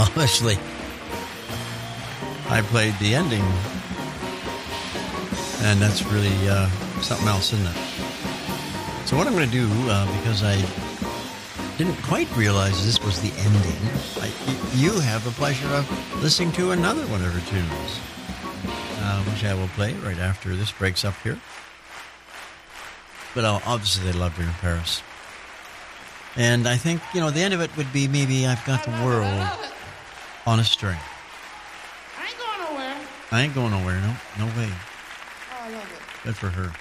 Obviously, I played the ending, and that's really something else, isn't it? So what I'm going to do, because I didn't quite realize this was the ending, you have the pleasure of listening to another one of her tunes, which I will play right after this breaks up here. But obviously they loved her in Paris. And I think, the end of it would be maybe I've got the world on a string. I ain't going nowhere. I ain't going nowhere, no way. Oh, I love it. Good for her.